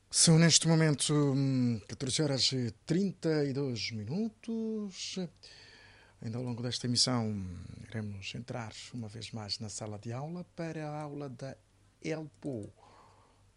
São neste momento 14 horas e 32 minutos. Ainda ao longo desta emissão iremos entrar uma vez mais na sala de aula para a aula da ELPO,